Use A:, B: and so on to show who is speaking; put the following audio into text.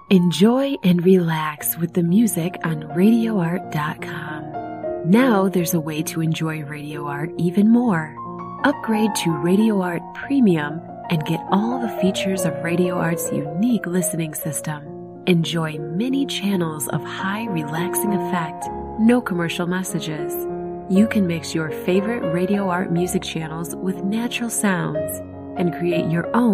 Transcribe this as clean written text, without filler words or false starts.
A: Enjoy and relax with the music on RadioArt.com. Now there's a way to enjoy Radio Art even more. Upgrade to Radio Art Premium and get all the features of Radio Art's unique listening system. Enjoy many channels of high relaxing effect, no commercial messages. You can mix your favorite Radio Art music channels with natural sounds and create your own